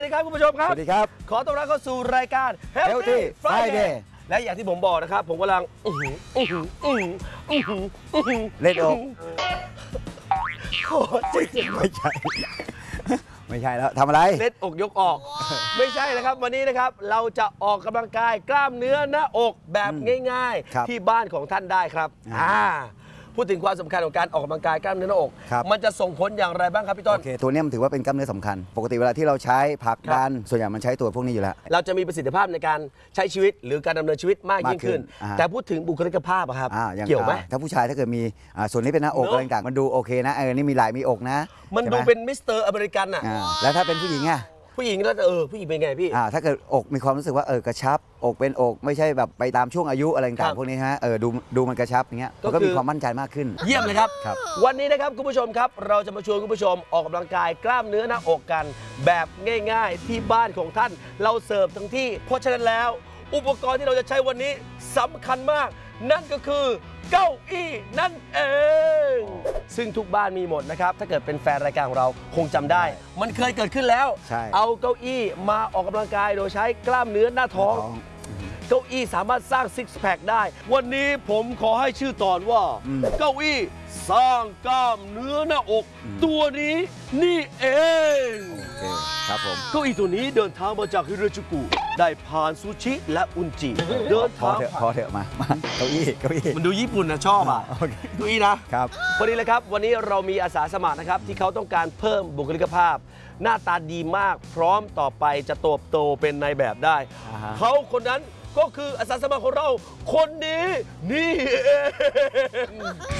สวัสดีครับคุณผู้ชมครับสวัสดีครับขอต้อนรับเข้าสู่รายการ Healthy Friday และอย่างที่ผมบอกนะครับผมกำลังเล่นอกโอ้จริงไม่ใช่ ไม่ใช่แล้วทำอะไรเล่นอกยกออก ไม่ใช่นะครับวันนี้นะครับเราจะออกกำลังกายกล้ามเนื้อหน้าอกแบบง่ายๆที่บ้านของท่านได้ครับพูดถึงความสำคัญของการออกกำลังกายกล้ามเนื้อหน้าอก มันจะส่งผลอย่างไรบ้างครับพี่ต้นโอเคตัวนี้มันถือว่าเป็นกล้ามเนื้อสำคัญปกติเวลาที่เราใช้ผลักดันส่วนใหญ่มันใช้ตัวพวกนี้อยู่แล้วเราจะมีประสิทธิภาพในการใช้ชีวิตหรือการดำเนินชีวิตมากยิ่งขึ้นแต่พูดถึงบุคลิกภาพครับเกี่ยวไหมถ้าผู้ชายถ้าเกิดมีส่วนนี้เป็นหน้าอกอะไรต่างๆมันดูโอเคนะนี่มีไหล่มีอกนะมันดูเป็นมิสเตอร์อเมริกันอ่ะแล้วถ้าเป็นผู้หญิงอะผู้หญิงแล้วผู้หญิงเป็นไงพี่ถ้าเกิดอกมีความรู้สึกว่ากระชับอกเป็นอกไม่ใช่แบบไปตามช่วงอายุอะไรต่างๆพวกนี้ฮะดูมันกระชับอย่างเงี้ยก็มีความมั่นใจมากขึ้นเยี่ยมเลยครับวันนี้นะครับคุณผู้ชมครับเราจะมาชวนคุณผู้ชมออกกำลังกายกล้ามเนื้อหน้าอกกันแบบง่ายๆที่บ้านของท่านเราเสิร์ฟทั้งที่เพราะฉะนั้นแล้วอุปกรณ์ที่เราจะใช้วันนี้สำคัญมากนั่นก็คือเก้าอี้นั่นเองซึ่งทุกบ้านมีหมดนะครับถ้าเกิดเป็นแฟนรายการของเราคงจำได้มันเคยเกิดขึ้นแล้วเอาเก้าอี้มาออกกำลังกายโดยใช้กล้ามเนื้อหน้าท้องเก้าอี้สามารถสร้างซิกแพคได้วันนี้ผมขอให้ชื่อตอนว่าเก้าอี้สร้างกล้ามเนื้อหน้าอกตัวนี้นี่เองครับผมเก้าอี้ตัวนี้เดินทางมาจากฮิราจูกุได้ผ่านซูชิและอุนจิเดินทางพอเถอะมาเก้าอี้มันดูญี่ปุ่นนะชอบเก้าอี้นะครับพอดีเลยครับวันนี้เรามีอาสาสมัครนะครับที่เขาต้องการเพิ่มบุคลิกภาพหน้าตาดีมากพร้อมต่อไปจะโตบโตเป็นนายแบบได้เขาคนนั้นก็คืออาสาสมัครของเราคนนี้นี่เอง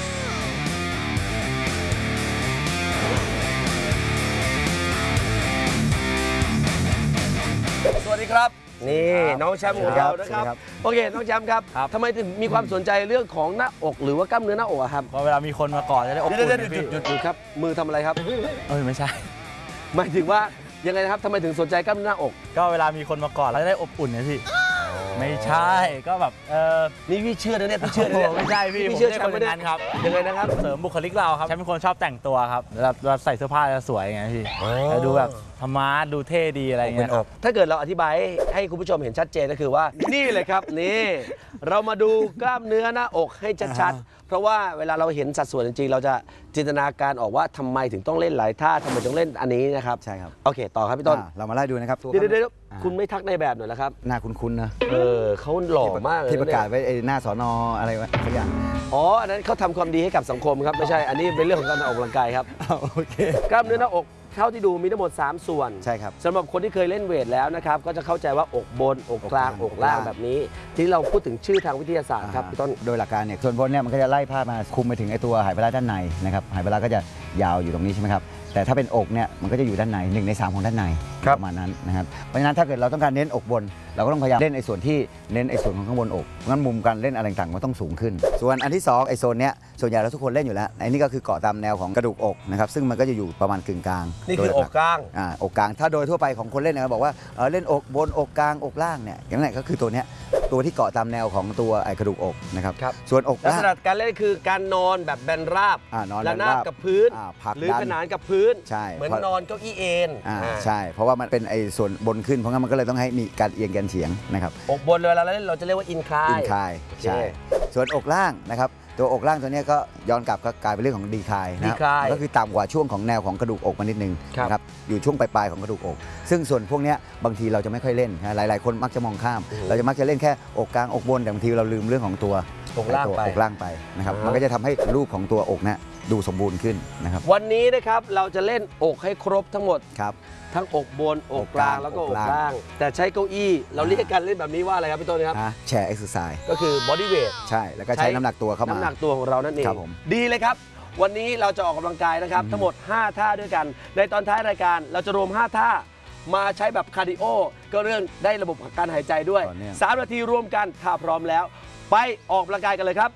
สวัสดีครับนี่น้องแชมป์ของเรานะครับโอเคน้องแชมป์ครับทำไมถึงมีความสนใจเรื่องของหน้าอกหรือว่ากล้ามเนื้อหน้าอกครับพอเวลามีคนมาก่อนจะได้อบอุ่นหยุดครับมือทำอะไรครับไม่ใช่หมายถึงว่ายังไงนะครับทำไมถึงสนใจกล้ามเนื้อหน้าอกก็เวลามีคนมาก่อนแล้วจะได้อบอุ่นไงพี่ไม่ใช่ก็แบบนี่พี่เชื่อนะเนี่ยพี่เชื่อนะไม่ใช่พี่พี่เชื่อคนนั้นครับยังไงนะครับเสริมบุคลิกเราครับฉันเป็นคนชอบแต่งตัวครับเราใส่เสื้อผ้าจะสวยไงพี่ดูแบบธรรมะดูเท่ดีอะไรเงี้ยถ้าเกิดเราอธิบายให้คุณผู้ชมเห็นชัดเจนก็คือว่านี่เลยครับนี่เรามาดูกล้ามเนื้อหน้าอกให้ชัดๆเพราะว่าเวลาเราเห็นสัดส่วนจริงๆเราจะจินตนาการออกว่าทำไมถึงต้องเล่นหลายท่าทำไมต้องเล่นอันนี้นะครับใช่ครับโอเคต่อครับพี่ต้นเรามาไล่ดูนะครับเดี๋ยวคุณไม่ทักในแบบหน่อยนะครับหน้าคุ้นๆนะเขาหล่อมากเลยที่ประกาศไว้หน้าสนอะไรวะสักอย่างอันนั้นเขาทำความดีให้กับสังคมครับไม่ใช่อันนี้เป็นเรื่องของการออกกำลังกายครับโอเคกล้ามเนื้อหน้าอกเท่าที่ดูมีทั้งหมด3ส่วนใช่ครับสำหรับคนที่เคยเล่นเวทแล้วนะครับก็จะเข้าใจว่าอกบนอกกลางอกล่างแบบนี้ที่เราพูดถึงชื่อทางวิทยาศาสตร์ครับพี่ต้นโดยหลักการเนี่ยส่วนบนเนี่ยมันก็จะไล่ภาพมาคุมไปถึงไอตัวไหปลาร้าด้านในนะครับไหปลาร้าก็จะยาวอยู่ตรงนี้ใช่ไหมครับแต่ถ้าเป็นอกเนี่ยมันก็จะอยู่ด้านใน1 ใน 3ของด้านในประมาณนั้นนะครับเพราะฉะนั้นถ้าเกิดเราต้องการเน้นอกบนเราก็ต้องพยายามเล่นไอ้ส่วนที่เน้นไอ้ส่วนของข้างบนอกงั้นมุมการเล่นอะไรต่างๆมันต้องสูงขึ้นส่วนอันที่2ไอ้โซนเนี้ยส่วนใหญ่เราทุกคนเล่นอยู่แล้วไอ้นี่ก็คือเกาะตามแนวของกระดูกอกนะครับซึ่งมันก็จะอยู่ประมาณกึ่งกลางนี่คืออกกลางอกกลางถ้าโดยทั่วไปของคนเล่นเนี่ยบอกว่าเล่นอกบนอกกลางอกล่างเนี่ยอย่างนั้นก็คือตัวเนี้ยตัวที่เกาะตามแนวของตัวไอ้กระดูกอกนะครับส่วนอกลักษณะการเล่นคือการนอนแบบแบนราบและหน้ากับพื้นหรือขนานกับพื้นเหมือนนอนเก้าอี้เอ็นใช่เพราะว่ามันเป็นไอ้ส่วนบนขึ้นเพราะงั้นมันก็เลยต้องให้มีการเอียงกันเฉียงนะครับอกบนเวลาเราเล่นเราจะเรียกว่าอินคลายใช่ส่วนอกล่างนะครับตัวอกล่างตัวนี้ก็ย้อนกลับก็กลายเป็นเรื่องของดีคลายนะก็คือต่ำกว่าช่วงของแนวของกระดูกอกมานิดนึงนะครับอยู่ช่วงปลายของกระดูกอกซึ่งส่วนพวกนี้บางทีเราจะไม่ค่อยเล่นหลายๆคนมักจะมองข้ามเราจะมักจะเล่นแค่อกกลางอกบนแต่บางทีเราลืมเรื่องของตัวอกล่างไปนะครับมันก็จะทำให้รูปของตัวอกนะดูสมบูรณ์ขึ้นนะครับวันนี้นะครับเราจะเล่นอกให้ครบทั้งหมดครับทั้งอกบนอกกลางแล้วก็อกล่างแต่ใช้เก้าอี้เราเรียกการเล่นแบบนี้ว่าอะไรครับพี่ต้นครับแชร์เอ็กซ์ไซส์ก็คือบอดี้เวทใช่แล้วก็ใช้น้ำหนักตัวเข้ามาน้ำหนักตัวของเรานั่นเองดีเลยครับวันนี้เราจะออกกำลังกายนะครับทั้งหมด5ท่าด้วยกันในตอนท้ายรายการเราจะรวม5ท่ามาใช้แบบคาร์ดิโอก็เรื่องได้ระบบการหายใจด้วย3 นาทีรวมกันถ้าพร้อมแล้วไปออกกำลังกายกันเลยครับ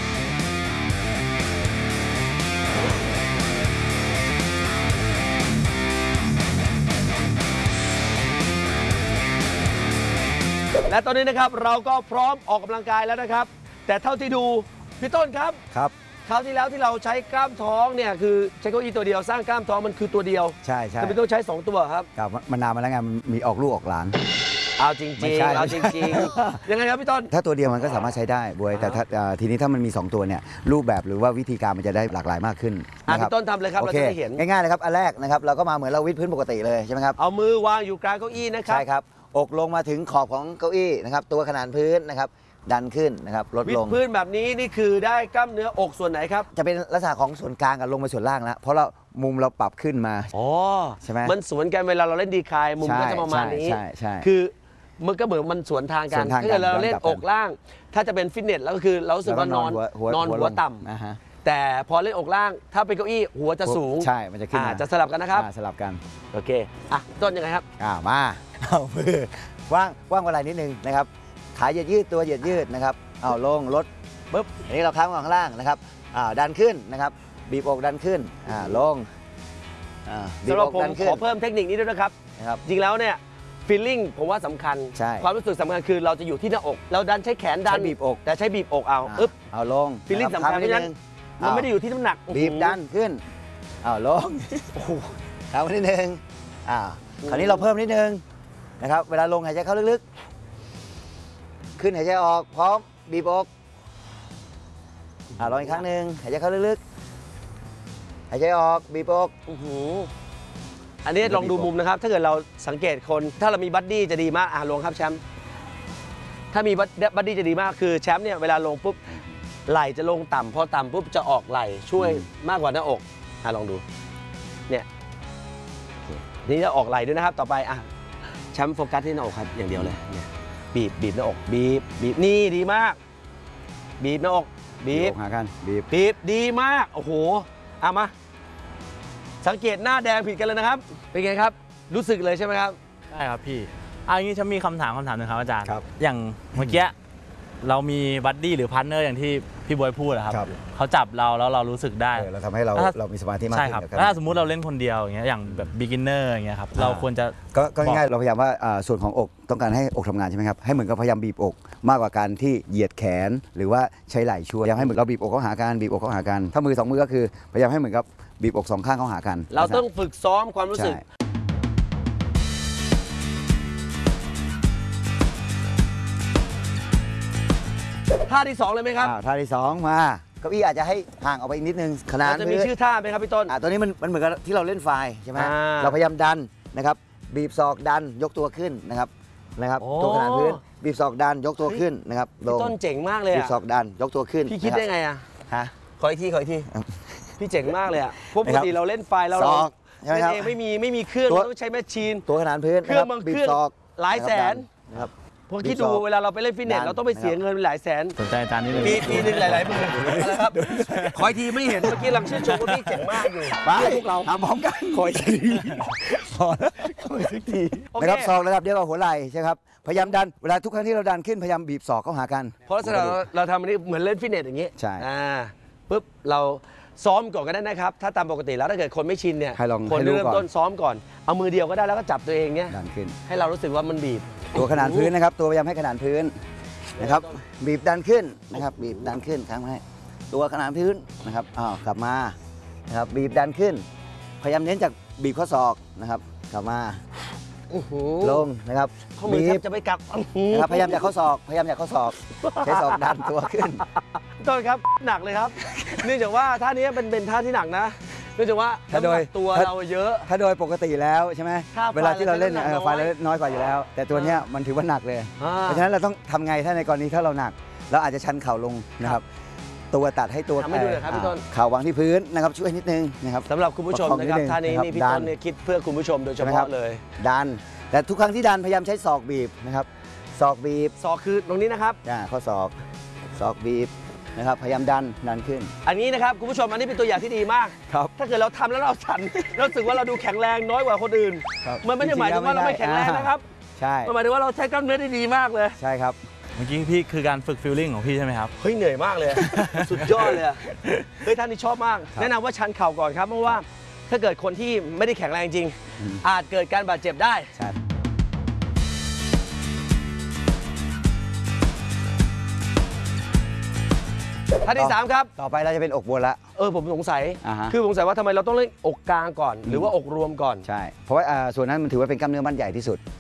และตอนนี้นะครับเราก็พร้อมออกกำลังกายแล้วนะครับแต่เท่าที่ดูพี่ต้นครับคราวที่แล้วที่เราใช้กล้ามท้องเนี่ยคือใช้เก้าอี้ตัวเดียวสร้างกล้ามท้องมันคือตัวเดียวใช่ใช่แต่ไม่ต้องใช้ 2 ตัวครับครับมันนานมาแล้วไงมันมีออกลูกออกหลานเอาจริไม่งใช่ๆเอาจริงๆยังไงครับพี่ต้นถ้าตัวเดียวมันก็สามารถใช้ได้บวยแต่ถ้าทีนี้ถ้ามันมี 2 ตัวเนี่ยรูปแบบหรือว่าวิธีการมันจะได้หลากหลายมากขึ้นพี่ต้นทำเลยครับโอเราเคจะได้เห็นง่ายๆเลยครับอันแรกนะครับเราก็มาเหมือนเราวิดพื้นปกติเลยใช่ไหมครับเอามือวางอยู่กลางเก้าอี้นะครับใช่ครับอกลงมาถึงขอบของเก้าอี้นะครับตัวขนานพื้นนะครับดันขึ้นนะครับลดวิลดงพื้นแบบนี้นี่คือได้กล้ามเนื้ออกส่วนไหนครับจะเป็นลักษณะของส่วนกลางกับลงไปส่วนล่างแล้วเพราะเรามุมเราปรับขึ้นมาอ๋อใช่ไหมมันสวนกันเวลาเราเล่นดีคายมุมก็จะประมาณนี้ใช่คือมันก็เหมือนมันสวนทางกัสนวนทางกันถ้าเกิดเราเล่นย้อนกลัอบ กล่าง ถ้าจะเป็นฟิตเนสแล้วก็คือเรารู้สึกว่านอนหัวต่ำอ่าฮะแต่พอเล่นอกล่าง ถ้าเป็นเก้าอี้หัวจะสูงใช่มันจะขึ้นมาจะสลับกันนะครับสลับกันโอเคอ่ะต้นยังไงครับมาเอามือว่างเวลานิดนึงนะครับขาเหยียดยืดตัวเหยียดยืดนะครับเอาลงลดปุ๊บอันนี้เราค้างข้างล่างนะครับดันขึ้นนะครับบีบอกดันขึ้นลงบีสำหบรับอก ผมดันขึ้ขนอเพิ่มเทคนิคนี้ด้วยนะครับนะครับจริงแล้วเนี่ยฟีลลิ่งผมว่าสำคัญใช่ความรู้สึกสำคัญคือเราจะอยู่ที่หน้าอก เราดันใช้แขนดันใช้บีบอกแต่ใช้บีบอกเอาอึ๊บเอาลงฟีลลิ่งนะสำรับคัญเพค้ราะงฉะนั้น มันไม่ได้อยู่ที่น้ำหนักบีบดันขึ้นเอาลงโอ้โหเอานิดนึงคราวนี้เราเพิ่มนิดนึงนะครับเวลาลงหายใจเข้าลึกๆขึ้นหายใจออกพร้อมบีบอกลองอีกครั้งหนึ่งหายใจเข้าลึกๆหายใจออกบีบอกอื้อหืออันนี้ลองดูมุมนะครับ ถ้าเกิดเราสังเกตคน ถ้าเรามีบัดดี้จะดีมากลงครับแชมป์ ถ้ามีบัดดี้จะดีมาก คือแชมป์เนี่ยเวลาลงปุ๊บ ไหล่จะลงต่ำพอต่ำปุ๊บจะออกไหล่ช่วยมากกว่าหน้าอกลองดู เนี่ยนี่จะออกไหล่ด้วยนะครับ ต่อไปแชมป์โฟกัสที่หน้าอกครับอย่างเดียวเลยเนี่ยบีบหน้าอกบีบนี่ดีมาก บีบหน้าอกบีบหากันบีบดีมาก โอ้โหมาสังเกตหน้าแดงผิดกันเลยนะครับ เป็นไงครับ รู้สึกเลยใช่ไหมครับใช่ครับพี่อย่างนี้ฉันมีคำถามหนึ่งครับอาจารย์ครับอย่างเมื่อกี้เรามีบัดดี้หรือพาร์ทเนอร์อย่างที่พี่บอยพูดอะครับครับเขาจับเราแล้วเรารู้สึกได้เราทำให้เราถ้าเรามีสมาธิมากใช่ขึ้นครับกับการถ้าสมมุติเราเล่นคนเดียวอย่างเงี้ยอย่างแบบ beginner อย่างเงี้ยครับเราควรจะก็ง่ายๆเราพยายามว่าส่วนของอกต้องการให้อกทำงานใช่ไหมครับให้เหมือนกับพยายามบีบอกมากกว่าการที่เหยียดแขนหรือว่าใช้ไหล่ช่วยพยายามให้เหมือนเราบีบอกเข้าหากันบีบอกเข้าหากันถ้ามือสองมือก็คือพยายามให้เหมือนกับบีบอกสองข้างเข้าหากันเราต้องฝึกซ้อมความรู้สึกใช่ท่าที่ 2 เลยไหมครับท่าที่ 2 มาเก้าอี้อาจจะให้ห่างออกไปอีกนิดนึงขนาดเราจะมีชื่อท่าไหมครับพี่ต้นตัวนี้มันเหมือนกับที่เราเล่นไฟล์ใช่ไหมาเราพยายามดันนะครับบีบศอกดันยกตัวขึ้นนะครับโอ้ตัวขนาดพื้นบีบศอกดันยกตัวขึ้นนะครับลพี่งต้นเจ๋งมากเลยบีบศอกดันยกตัวขึ้นพี่คิดได้ไงฮะขออีกทีพี่เจ๋งมากเลยเพราะปกติเราเล่นไฟล์เราศอกใช่ไหมเล่นครับเองไม่มีเครื่องตัวเราต้องใช้แมชชีนตัวขนาดพื้นเครื่องนะบางบีเคบรื่องศอกหลายแสนนะครับเพราะคิดดูเวลาเราไปเล่นฟิตเนสดันเราต้องไปเสียเงินหลายแสนสนใจอาจารย์นิดนึงปีหนึ่งหลายๆหมื่นนะครับขออีกทีไม่เห็นเมื่อกี้ลังชื่นชมว่าพี่เจ๋งมากอยู่ไปพวกเราทำพร้อมกันคอยทีพอแล้วคอยสักทีโอเคนะครับศอกระดับเดียวกับหัวไหล่ใช่ครับพยายามดันเวลาทุกครั้งที่เราดันขึ้นพยายามบีบศอกเข้าหากันเพราะฉะนั้นเราทำอันนี้เหมือนเล่นฟิตเนสอย่างนี้ใช่ปุ๊บเราซ้อมก่อนก็ได้นะครับ ถ้าตามปกติแล้วถ้าเกิดคนไม่ชินเนี่ยให้ลองคนให้รู้เริ่มก่อนต้นซ้อมก่อนเอามือเดียวก็ได้แล้วก็จับตัวเองเนี่ยดันขึ้นให้เรารู้สึกว่ามันบีบตัวขนานพื้นนะครับ ตัวพยายามให้ขนานพื้นนะครับ บีบดันขึ้นนะครับ บีบดันขึ้นค้างไว้ตัวขนานพื้นนะครับกลับมานะครับบีบดันขึ้น พยายามเน้นจากบีบข้อศอกนะครับ กลับมาลงนะครับข้อมือบีแทบบจะไม่กลับนะครับพยายามจากข้อศอกพยายามจากข้อศอกใช้ศอกดันตัวขึ้นต้นครับหนักเลยครับ เนื่องจากว่าท่านี้เป็นท่าที่หนักนะเนื่องจากว่าถ้าโดยน้ำหนักตัวเราเยอะถ้าโดยปกติแล้วใช่ไหมถ้าไฟล์เวลาที่เราเล่นเราใช้น้ำหนักไฟล์เราเล่นน้อยกว่าอยู่แล้ว แต่ตัวเนี้ยมันถือว่าหนักเลย เพราะฉะนั้นเราต้องทำไงถ้าในกรณีถ้าเราหนักเราอาจจะชันเข่าลงนะครับ ตัวตัดให้ตัวทำให้ดูหน่อยครับพี่ต้นเข่าวางที่พื้นนะครับช่วยนิดนึงนะครับสำหรับคุณผู้ชมนะครับประคองนิดนึงท่านี้นะครับนี่พี่ดันต้นเนี่ยคิดเพื่อคุณผู้ชมโดยเฉใช่ไหมครัพาะบเลยดันแต่ทุกครั้งที่ดันพยายามใช้ศอกบีบนะครับศอกบีบศอกคือตรงนี้นะครับข้อศอกบีบนะครับพยายามดันขึ้นอันนี้นะครับคุณผู้ชมอันนี้เป็นตัวอย่างที่ดีมากครับถ้าเกิดเราทำแล้วเราสั่น เรารู้สึกว่าเราดูแข็งแรงน้อยกว่าคนอื่นครับมันไม่ได้หมายถึงว่าเราไม่แข็งแรงนะครับใช่มันหมายถึงว่าเราใช้กล้ามเนื้อได้ดีมากเลยใช่ครับเมื่อกี้พี่คือการฝึกฟิลลิ่งของพี่ใช่ไหมครับเฮ้ยเหนื่อยมากเลย สุดยอดเลยอะเฮ้ยท่านนี้ชอบมาก แนะนำว่าชันเข่าก่อนครับเพราะว่าถ้าเกิดคนที่ไม่ได้แข็งแรงจริง อาจเกิดการบาดเจ็บได้ใช่ท่านที่ 3 ครับต่อไปเราจะเป็นอกบนละผมสงสัยฮะคือสงสัยว่าทำไมเราต้องเล่นอกกลางก่อน หรือว่าอกรวมก่อนใช่เพราะว่าส่วนนั้นมันถือว่าเป็นกล้ามเนื้อมัดใหญ่ที่สุด